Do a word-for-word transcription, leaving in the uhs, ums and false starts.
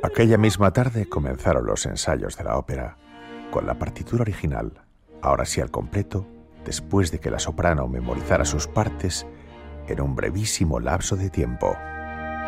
Aquella misma tarde comenzaron los ensayos de la ópera, con la partitura original, ahora sí al completo, después de que la soprano memorizara sus partes en un brevísimo lapso de tiempo.